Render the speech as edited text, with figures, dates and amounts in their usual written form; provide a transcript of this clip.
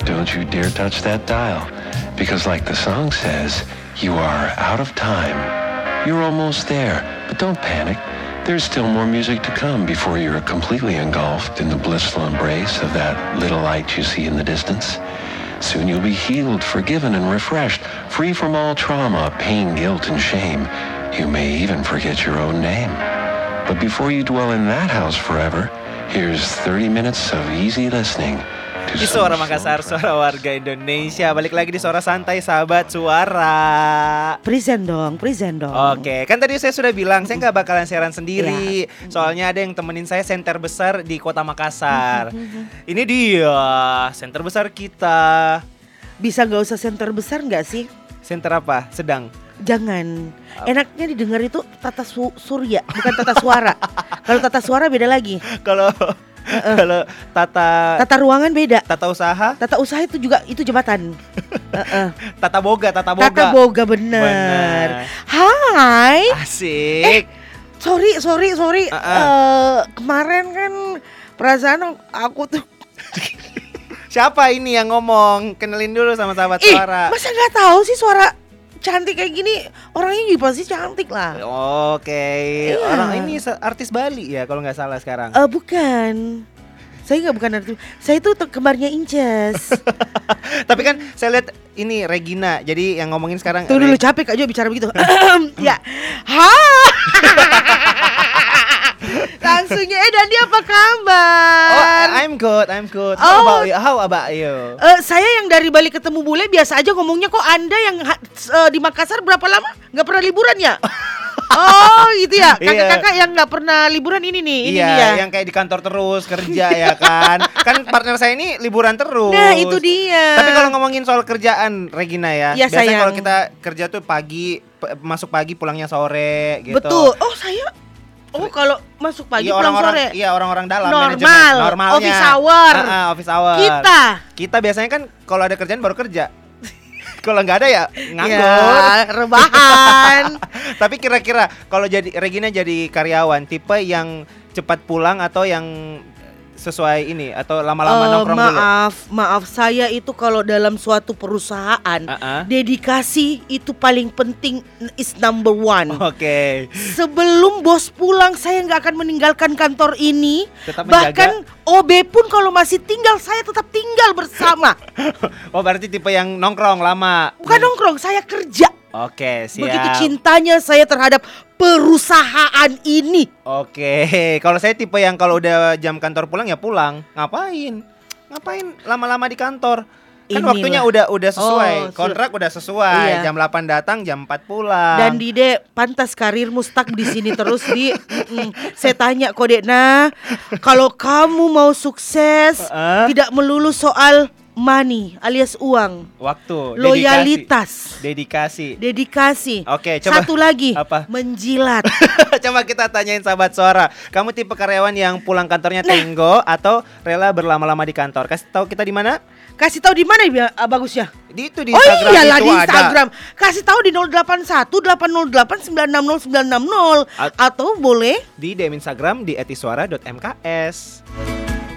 don't you dare touch that dial. Because like the song says, you are out of time. You're almost there, but don't panic. There's still more music to come before you're completely engulfed in the blissful embrace of that little light you see in the distance. Soon you'll be healed, forgiven, and refreshed, free from all trauma, pain, guilt, and shame. You may even forget your own name. But before you dwell in that house forever, here's 30 minutes of easy listening. Di Suara Makassar, suara warga Indonesia. Balik lagi di Suara Santai, sahabat suara. Present dong. Oke, kan tadi saya sudah bilang saya nggak bakalan siaran sendiri. Soalnya ada yang temenin saya senter besar di kota Makassar. Ini dia senter besar kita. Bisa gak usah center besar gak sih? Senter apa? Sedang. Jangan. Enaknya didengar itu tata surya, bukan tata suara. Kalau tata suara beda lagi. Kalau Tata ruangan beda. Tata usaha itu juga itu jabatan. Tata boga. Tata boga bener. Hai. Asik. Sorry. Kemarin kan perasaan aku tuh. Siapa ini yang ngomong? Kenalin dulu sama sahabat suara. Masa nggak tahu sih suara cantik kayak gini, orangnya juga pasti cantik lah. Oke. Iya. Orang ini artis Bali ya kalau nggak salah sekarang. Bukan. Saya bukan artis. Saya itu kembarnya Inces. Tapi kan saya lihat ini Regina. Jadi yang ngomongin sekarang. Tuh dulu capek Kak Jo bicara begitu. Ya. Langsungnya Dandi apa kabar? Oh, I'm good. How about you? Saya yang dari Bali ketemu bule biasa aja ngomongnya. Kok Anda yang di Makassar berapa lama? Gak pernah liburan ya? Oh gitu ya. Kakak-kakak yang gak pernah liburan ini nih. Ini dia. Yang kayak di kantor terus kerja ya kan. Kan partner saya ini liburan terus. Nah itu dia. Tapi kalau ngomongin soal kerjaan Regina ya, biasanya kalau kita kerja tuh pagi, masuk pagi pulangnya sore gitu. Betul. Oh saya kalau masuk pagi pulang sore. Iya orang-orang dalam normalnya. Office hour. Office hour. Kita biasanya kan kalau ada kerjaan baru kerja. Kalau nggak ada ya nganggur, ya, rebahan. Tapi kira-kira kalau jadi Regina jadi karyawan tipe yang cepat pulang atau yang sesuai ini atau lama-lama nongkrong dulu? Maaf saya itu kalau dalam suatu perusahaan dedikasi itu paling penting, is number one. Oke. Sebelum bos pulang saya nggak akan meninggalkan kantor ini. Bahkan OB pun kalau masih tinggal saya tetap tinggal bersama. Oh berarti tipe yang nongkrong lama? Bukan nongkrong, saya kerja. Oke, siap. Begitu cintanya saya terhadap perusahaan ini. Oke, kalau saya tipe yang kalau udah jam kantor pulang ya pulang. Ngapain lama-lama di kantor? Kan waktunya udah sesuai. Kontrak udah sesuai. Jam 8 datang, jam 4 pulang. Dan Dide, pantas karirmu stuck di sini terus di. Saya tanya kok Dek, kalau kamu mau sukses tidak melulu soal money alias uang, waktu, loyalitas, dedikasi. Oke, coba satu lagi, apa? Menjilat. Coba kita tanyain sahabat suara. Kamu tipe karyawan yang pulang kantornya tenggo atau rela berlama-lama di kantor? Kasih tahu kita di mana? Kasih tahu di mana ya bagusnya? Di Instagram. Oh iyalah di Instagram. Kasih tahu di 081 808 960 960 atau boleh di DM Instagram di @isuara.mks.